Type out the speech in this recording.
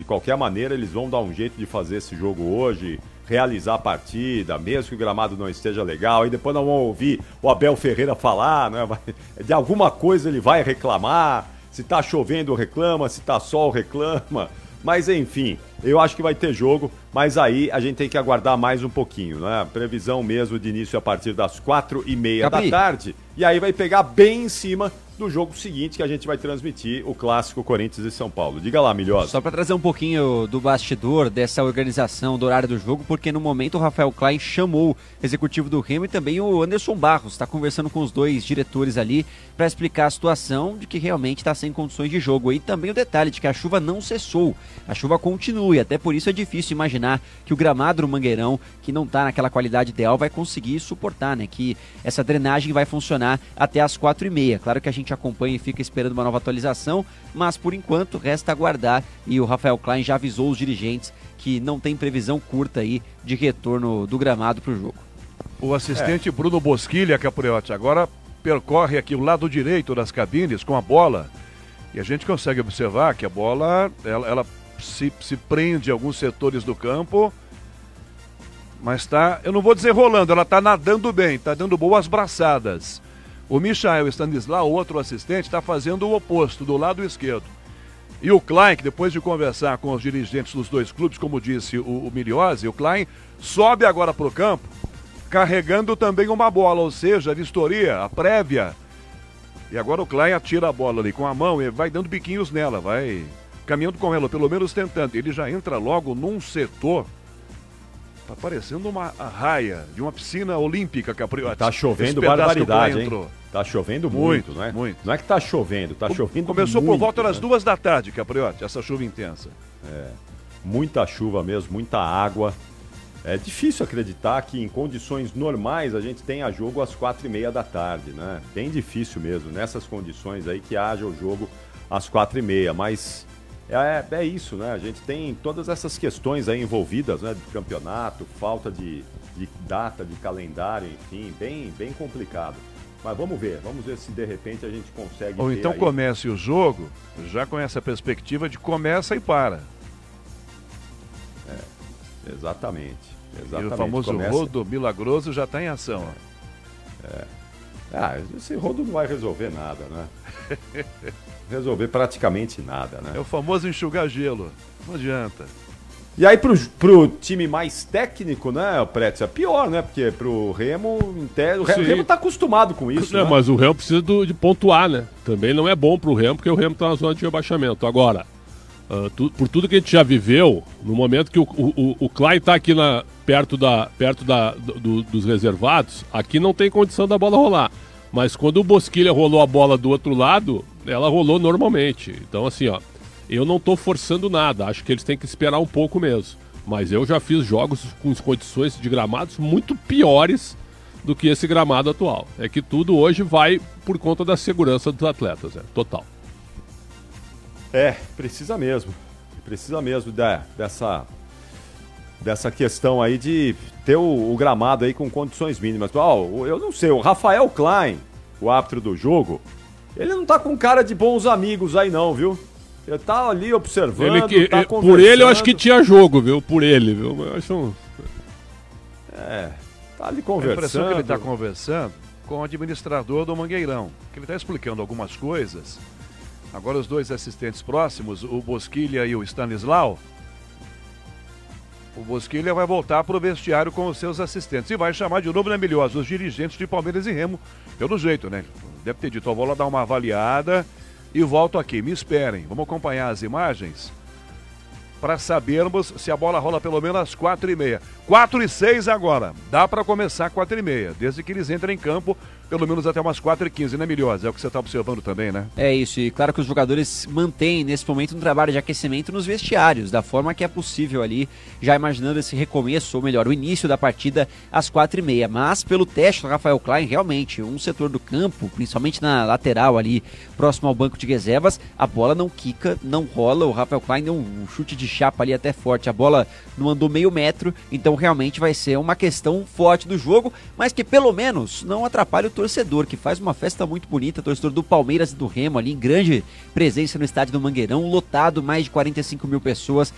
qualquer maneira eles vão dar um jeito de fazer esse jogo hoje, realizar a partida, mesmo que o gramado não esteja legal, e depois nós vamos ouvir o Abel Ferreira falar, né? De alguma coisa ele vai reclamar, se tá chovendo reclama, se tá sol reclama, mas enfim, eu acho que vai ter jogo, mas aí a gente tem que aguardar mais um pouquinho, né? Previsão mesmo de início a partir das 4h30 da tarde, e aí vai pegar bem em cima do jogo seguinte que a gente vai transmitir, o clássico Corinthians e São Paulo. Diga lá, Milhosa. Só para trazer um pouquinho do bastidor dessa organização do horário do jogo, porque no momento o Rafael Klein chamou o executivo do Remo e também o Anderson Barros, está conversando com os dois diretores ali para explicar a situação de que realmente está sem condições de jogo. E também o detalhe de que a chuva não cessou, a chuva continua e até por isso é difícil imaginar que o gramado do Mangueirão, que não está naquela qualidade ideal, vai conseguir suportar, né? Que essa drenagem vai funcionar até as 4h30. Claro que a gente acompanha e fica esperando uma nova atualização, mas por enquanto resta aguardar e o Rafael Klein já avisou os dirigentes que não tem previsão curta aí de retorno do gramado para o jogo. O assistente Bruno Bosquilha, Capriotti, agora percorre aqui o lado direito das cabines com a bola e a gente consegue observar que a bola ela se prende em alguns setores do campo, mas tá, eu não vou dizer rolando, ela tá nadando bem, tá dando boas braçadas. O Michael Stanislau, outro assistente, está fazendo o oposto, do lado esquerdo. E o Klein, que depois de conversar com os dirigentes dos dois clubes, como disse o Miliosi, o Klein sobe agora para o campo, carregando também uma bola, ou seja, a vistoria, a prévia. E agora o Klein atira a bola ali com a mão e vai dando biquinhos nela, vai caminhando com ela, pelo menos tentando. Ele já entra logo num setor. Tá parecendo uma raia de uma piscina olímpica, Capriotti. Tá chovendo barbaridade, hein? Tá chovendo muito, não é? Muito. Não é que tá chovendo, tá chovendo Começou muito, por volta das né? 2 da tarde, Capriotti, essa chuva intensa. Muita chuva mesmo, muita água. É difícil acreditar que em condições normais a gente tenha jogo às 4h30 da tarde, né? Bem difícil mesmo, nessas condições aí que haja o jogo às 4h30, mas é isso, né? A gente tem todas essas questões aí envolvidas, né? De campeonato, falta de data, de calendário, enfim, bem complicado. Mas vamos ver se de repente a gente consegue. Ou então aí... comece o jogo já com essa perspectiva de começa e para. Exatamente. E o famoso rodo milagroso já está em ação. Esse rodo não vai resolver nada, né? Resolver praticamente nada, né? É o famoso enxugar gelo. Não adianta. E aí pro time mais técnico, né, Pretz, é pior, né? Porque pro Remo, o Remo tá acostumado com isso, né? Né? Mas o Remo precisa de pontuar, né? Também não é bom pro Remo, porque o Remo tá na zona de rebaixamento. Agora, por tudo que a gente já viveu, no momento que o Klein tá aqui perto dos reservados, aqui não tem condição da bola rolar. Mas quando o Bosquilha rolou a bola do outro lado, ela rolou normalmente. Então, assim, ó, eu não tô forçando nada, acho que eles têm que esperar um pouco mesmo. Mas eu já fiz jogos com condições de gramados muito piores do que esse gramado atual. É que tudo hoje vai por conta da segurança dos atletas, total. Precisa mesmo dessa questão aí de ter o gramado aí com condições mínimas. Eu não sei, o Rafael Klein, o árbitro do jogo, ele não tá com cara de bons amigos aí não, viu? Ele tá ali observando, tá conversando. Por ele eu acho que tinha jogo, viu? Por ele, viu? Eu acho... tá ali conversando. A impressão que ele tá conversando com o administrador do Mangueirão, que ele tá explicando algumas coisas. Agora os dois assistentes próximos, o Bosquilha e o Stanislau, o Bosquilha vai voltar para o vestiário com os seus assistentes e vai chamar de novo, né, Milhosa, os dirigentes de Palmeiras e Remo, pelo jeito, né? Deve ter dito, vou lá dar uma avaliada e volto aqui, me esperem. Vamos acompanhar as imagens para sabermos se a bola rola pelo menos às 4h30. 4h06 agora, dá para começar 4h30, desde que eles entrem em campo pelo menos até umas 4h15, né, Milhosa? É o que você está observando também, né? É isso, e claro que os jogadores mantêm nesse momento um trabalho de aquecimento nos vestiários, da forma que é possível ali, já imaginando esse recomeço, ou melhor, o início da partida às 4h30. Mas pelo teste do Rafael Klein, realmente, um setor do campo, principalmente na lateral ali, próximo ao banco de reservas, a bola não quica, não rola, o Rafael Klein deu um chute de chapa ali até forte, a bola não andou meio metro, então realmente vai ser uma questão forte do jogo, mas que pelo menos não atrapalha o torcedor, que faz uma festa muito bonita, torcedor do Palmeiras e do Remo ali, em grande presença no estádio do Mangueirão, lotado, mais de 45 mil pessoas